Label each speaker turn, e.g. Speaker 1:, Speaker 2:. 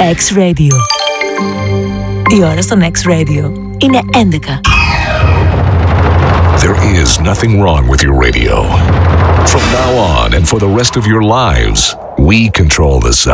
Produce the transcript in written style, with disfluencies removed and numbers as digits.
Speaker 1: X-Radio. Η ώρα στον X-Radio είναι 11.
Speaker 2: There is nothing wrong with your radio. From now on and for the rest of your lives, we control the sound.